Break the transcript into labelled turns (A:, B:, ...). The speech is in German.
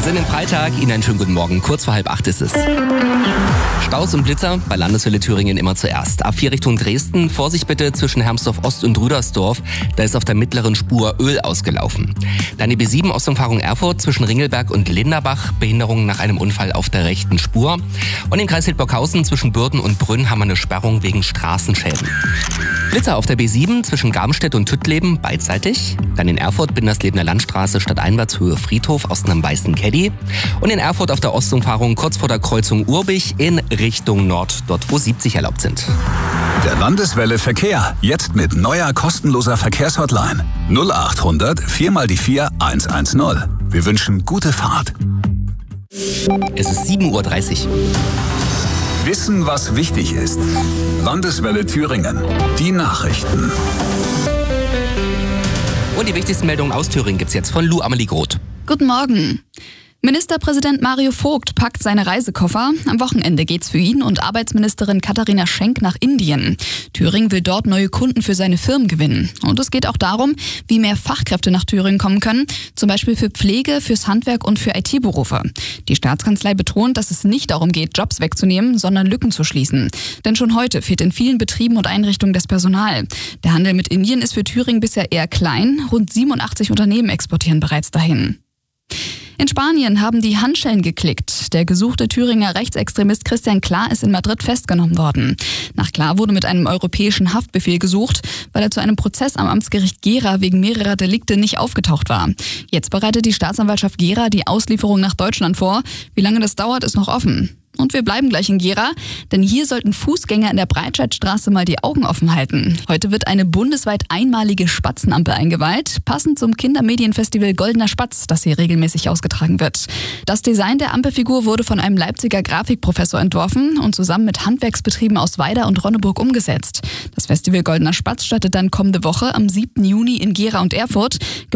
A: sind im Freitag. Ihnen einen schönen guten Morgen. Kurz vor 7:30 ist es. Staus und Blitzer bei Landeswelle Thüringen immer zuerst. A4 Richtung Dresden. Vorsicht bitte zwischen Hermsdorf Ost und Rüdersdorf. Da ist auf der mittleren Spur Öl ausgelaufen. Dann die B7 Ostumfahrung Erfurt zwischen Ringelberg und Linderbach. Behinderung nach einem Unfall auf der rechten Spur. Und im Kreis Hildburghausen zwischen Bürden und Brünn haben wir eine Sperrung wegen Straßenschäden. Blitzer auf der B7 zwischen Garmstedt und Tüttleben beidseitig. Dann in Erfurt Binderslebener Landstraße stadteinwärts Höhe Friedhof aus einem weißen Caddy. Und in Erfurt auf der Ostumfahrung kurz vor der Kreuzung Urbich in Richtung Nord, dort wo 70 erlaubt sind.
B: Der Landeswelle Verkehr, jetzt mit neuer kostenloser Verkehrshotline 0800 4x4 110. Wir wünschen gute Fahrt.
A: Es ist 7:30 Uhr.
B: Wissen, was wichtig ist. Landeswelle Thüringen. Die Nachrichten.
A: Und die wichtigsten Meldungen aus Thüringen gibt's jetzt von Lou Amelie Groth.
C: Guten Morgen. Ministerpräsident Mario Vogt packt seine Reisekoffer. Am Wochenende geht's für ihn und Arbeitsministerin Katharina Schenk nach Indien. Thüringen will dort neue Kunden für seine Firmen gewinnen. Und es geht auch darum, wie mehr Fachkräfte nach Thüringen kommen können. Zum Beispiel für Pflege, fürs Handwerk und für IT-Berufe. Die Staatskanzlei betont, dass es nicht darum geht, Jobs wegzunehmen, sondern Lücken zu schließen. Denn schon heute fehlt in vielen Betrieben und Einrichtungen das Personal. Der Handel mit Indien ist für Thüringen bisher eher klein. Rund 87 Unternehmen exportieren bereits dahin. In Spanien haben die Handschellen geklickt. Der gesuchte Thüringer Rechtsextremist Christian Klar ist in Madrid festgenommen worden. Nach Klar wurde mit einem europäischen Haftbefehl gesucht, weil er zu einem Prozess am Amtsgericht Gera wegen mehrerer Delikte nicht aufgetaucht war. Jetzt bereitet die Staatsanwaltschaft Gera die Auslieferung nach Deutschland vor. Wie lange das dauert, ist noch offen. Und wir bleiben gleich in Gera, denn hier sollten Fußgänger in der Breitscheidstraße mal die Augen offen halten. Heute wird eine bundesweit einmalige Spatzenampel eingeweiht, passend zum Kindermedienfestival Goldener Spatz, das hier regelmäßig ausgetragen wird. Das Design der Ampelfigur wurde von einem Leipziger Grafikprofessor entworfen und zusammen mit Handwerksbetrieben aus Weida und Ronneburg umgesetzt. Das Festival Goldener Spatz startet dann kommende Woche am 7. Juni in Gera und Erfurt.